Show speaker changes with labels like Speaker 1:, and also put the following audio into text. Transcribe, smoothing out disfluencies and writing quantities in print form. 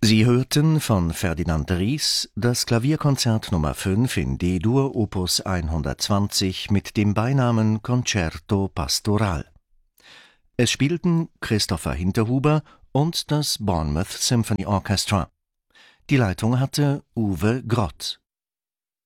Speaker 1: Sie hörten von Ferdinand Ries das Klavierkonzert Nummer 5 in D-Dur Opus 120 mit dem Beinamen Concerto Pastoral. Es spielten Christopher Hinterhuber und das Bournemouth Symphony Orchestra. Die Leitung hatte Uwe Grott.